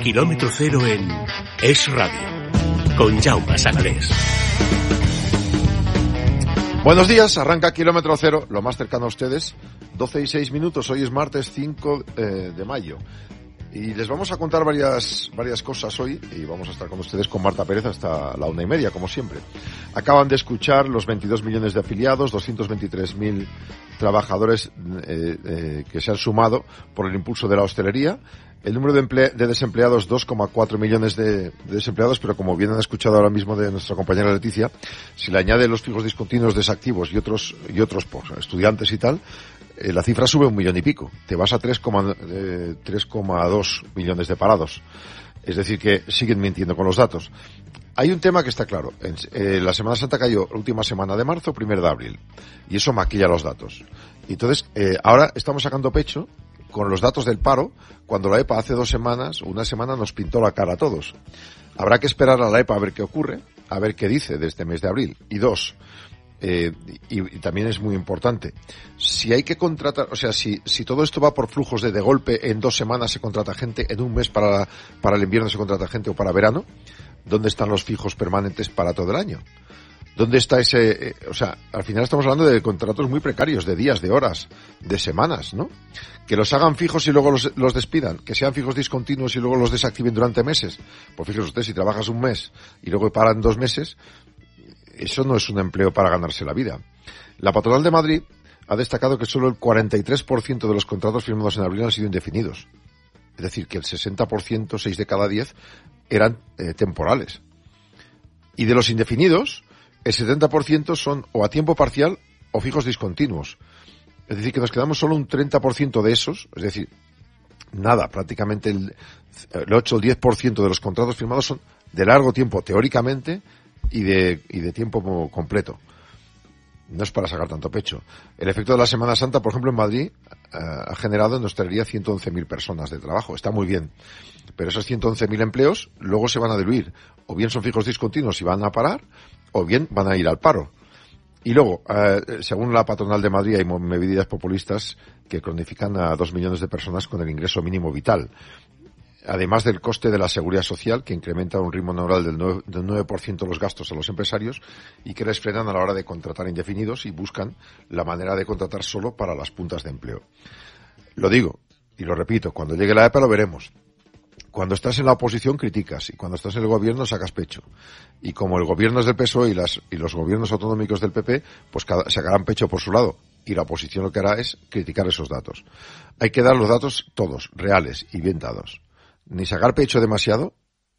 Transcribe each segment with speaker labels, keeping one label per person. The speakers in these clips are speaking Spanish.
Speaker 1: Kilómetro Cero en Es Radio, con Jaume Sagalés.
Speaker 2: Buenos días, arranca Kilómetro Cero, lo más cercano a ustedes, 12 y 6 minutos, hoy es martes 5 de mayo. Y les vamos a contar varias cosas hoy, y vamos a estar con ustedes con Marta Pérez hasta la 1:30, como siempre. Acaban de escuchar los 22 millones de afiliados, 223.000 trabajadores que se han sumado por el impulso de la hostelería. El número de desempleados, 2,4 millones de desempleados, pero como bien han escuchado ahora mismo de nuestra compañera Leticia, si le añade los fijos discontinuos desactivos y otros pues, estudiantes y tal, la cifra sube 1 millón y pico. Te vas a 3,2 millones de parados. Es decir, que siguen mintiendo con los datos. Hay un tema que está claro. La Semana Santa cayó última semana de marzo, 1 de abril. Y eso maquilla los datos. Y entonces, ahora estamos sacando pecho con los datos del paro, cuando la EPA hace una semana nos pintó la cara a todos. Habrá que esperar a la EPA a ver qué ocurre, a ver qué dice de este mes de abril. Y dos, y también es muy importante, si hay que contratar, o sea, si todo esto va por flujos de golpe, en 2 semanas se contrata gente, en un mes para el invierno se contrata gente o para verano, ¿dónde están los fijos permanentes para todo el año? ¿Dónde está ese, o sea, al final estamos hablando de contratos muy precarios, de días, de horas, de semanas, ¿no? Que los hagan fijos y luego los despidan, que sean fijos discontinuos y luego los desactiven durante meses. Pues fíjese usted, si trabajas un mes y luego paran 2 meses, eso no es un empleo para ganarse la vida. La Patronal de Madrid ha destacado que solo el 43% de los contratos firmados en abril han sido indefinidos. Es decir, que el 60%, 6 de cada 10, eran temporales. Y de los indefinidos, el 70% son o a tiempo parcial o fijos discontinuos. Es decir, que nos quedamos solo un 30% de esos, es decir, nada, prácticamente el 8 o el 10% de los contratos firmados son de largo tiempo, teóricamente, y de tiempo completo. No es para sacar tanto pecho. El efecto de la Semana Santa, por ejemplo, en Madrid, ha generado en hostelería 111.000 personas de trabajo. Está muy bien. Pero esos 111.000 empleos luego se van a diluir. O bien son fijos discontinuos y van a parar, o bien van a ir al paro. Y luego, según la Patronal de Madrid, hay medidas populistas que cronifican a 2 millones de personas con el ingreso mínimo vital. Además del coste de la seguridad social, que incrementa a un ritmo anual del 9% los gastos a los empresarios y que les frenan a la hora de contratar indefinidos y buscan la manera de contratar solo para las puntas de empleo. Lo digo y lo repito, cuando llegue la EPA lo veremos. Cuando estás en la oposición criticas y cuando estás en el gobierno sacas pecho. Y como el gobierno es del PSOE y los gobiernos autonómicos del PP, pues sacarán pecho por su lado. Y la oposición lo que hará es criticar esos datos. Hay que dar los datos todos, reales y bien dados. Ni sacar pecho demasiado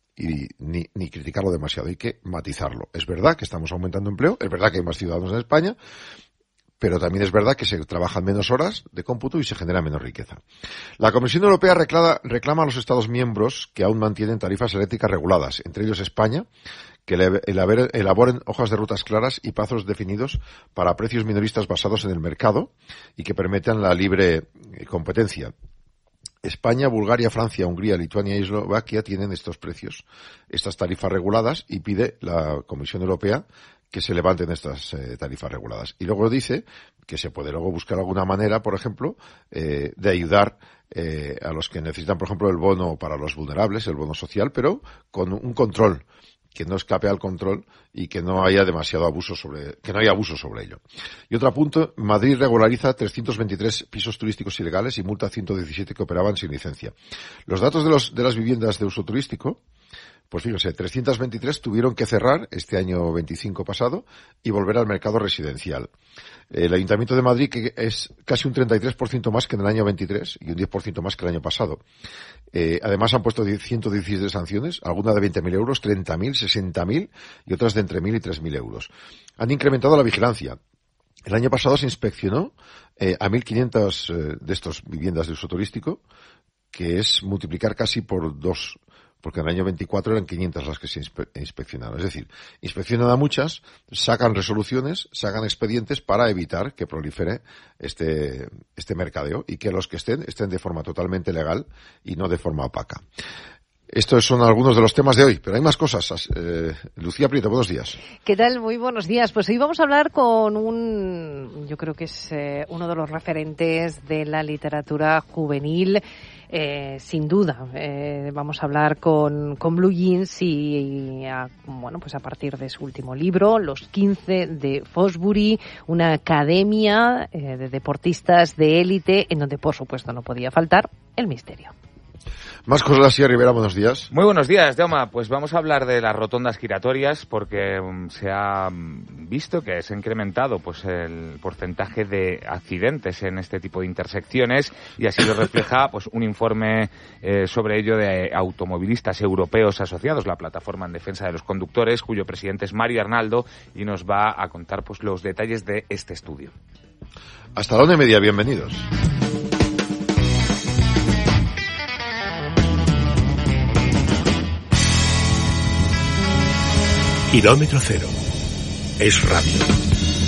Speaker 2: ni criticarlo demasiado. Hay que matizarlo. Es verdad que estamos aumentando empleo, es verdad que hay más ciudadanos en España, pero también es verdad que se trabajan menos horas de cómputo y se genera menos riqueza. La Comisión Europea reclama a los Estados miembros que aún mantienen tarifas eléctricas reguladas, entre ellos España, que elaboren hojas de rutas claras y plazos definidos para precios minoristas basados en el mercado y que permitan la libre competencia. España, Bulgaria, Francia, Hungría, Lituania y Eslovaquia tienen estos precios, estas tarifas reguladas, y pide la Comisión Europea que se levanten estas tarifas reguladas. Y luego dice que se puede luego buscar alguna manera, por ejemplo, de ayudar a los que necesitan, por ejemplo, el bono para los vulnerables, el bono social, pero con un control, que no escape al control y que no haya demasiado abuso que no haya abuso sobre ello. Y otro punto, Madrid regulariza 323 pisos turísticos ilegales y multa a 117 que operaban sin licencia. Los datos de las viviendas de uso turístico, pues fíjense, 323 tuvieron que cerrar este año 25 pasado y volver al mercado residencial. El Ayuntamiento de Madrid, que es casi un 33% más que en el año 23 y un 10% más que el año pasado. Además han puesto 116 sanciones, algunas de 20.000 euros, 30.000, 60.000 y otras de entre 1.000 y 3.000 euros. Han incrementado la vigilancia. El año pasado se inspeccionó a 1.500 de estas viviendas de uso turístico, que es multiplicar casi por 2, porque en el año 24 eran 500 las que se inspeccionaron. Es decir, inspeccionan a muchas, sacan resoluciones, sacan expedientes para evitar que prolifere este mercadeo y que los que estén de forma totalmente legal y no de forma opaca. Estos son algunos de los temas de hoy, pero hay más cosas. Lucía Prieto, buenos días.
Speaker 3: ¿Qué tal? Muy buenos días. Pues hoy vamos a hablar con yo creo que es uno de los referentes de la literatura juvenil, sin duda. Vamos a hablar con Blue Jeans y pues a partir de su último libro, Los 15 de Fosbury, una academia de deportistas de élite en donde, por supuesto, no podía faltar el misterio.
Speaker 2: Más cosas así, Rivera, buenos días.
Speaker 4: Muy buenos días, Jaume. Pues vamos a hablar de las rotondas giratorias porque se ha visto que se ha incrementado pues el porcentaje de accidentes en este tipo de intersecciones y así lo refleja pues un informe sobre ello de automovilistas europeos asociados, la plataforma en defensa de los conductores, cuyo presidente es Mario Arnaldo y nos va a contar pues los detalles de este estudio.
Speaker 2: Hasta la 1:30, bienvenidos.
Speaker 1: Kilómetro Cero es radio.